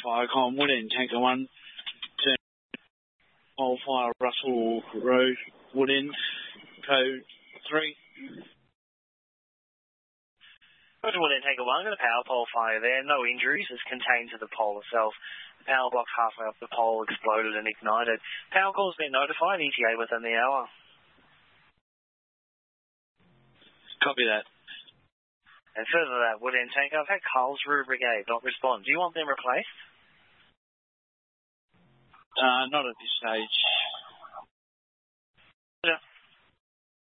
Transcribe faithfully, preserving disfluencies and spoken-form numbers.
fire, Collingwood in Tanker one. Turn pole fire, Russell Road, Wood in, code three. Roger Wood in Tanker one, got a power pole fire there. No injuries, it's contained to the pole itself. The power box halfway up the pole exploded and ignited. Power call's been notified, E T A within the hour. Copy that. And further to that, Wood End Tanker, I've had Carlsruhe Brigade not respond. Do you want them replaced? Uh, not at this stage. Yeah.